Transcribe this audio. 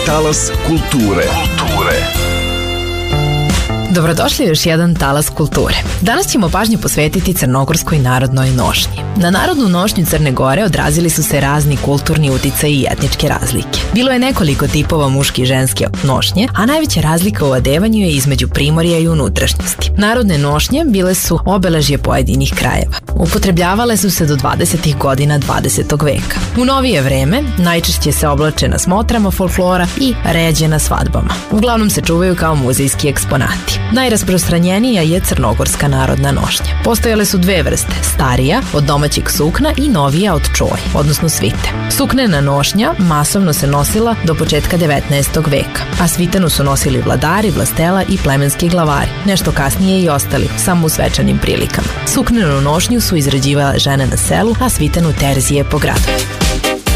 Talas kulture. Dobrodošli u još jedan talas kulture. Danas ćemo pažnju posvetiti crnogorskoj narodnoj nošnji. Na narodnu nošnju Crne Gore odrazili su se razni kulturni uticaji i etničke razlike. Bilo je nekoliko tipova muške i ženske nošnje, a najveća razlika u odevanju je između primorja i unutrašnjosti. Narodne nošnje bile su obeležje pojedinih krajeva. Upotrebljavale su se do 20. godina 20. veka. U novije vreme najčešće se oblače na smotrama folklora i ređe na svadbama. Uglavnom se čuvaju kao muzejski eksponati. Najrasprostranjenija je crnogorska narodna nošnja. Postojale su dve vrste, starija od domaćeg sukna i novija od čoj, odnosno svite. Suknena nošnja masovno se nosila do početka 19. veka, a svitenu su nosili vladari, vlastela i plemenski glavari, nešto kasnije i ostali, samo u svečanim prilikama. Suknenu nošnju su izrađivale žene na selu, a svitenu terzije po gradu.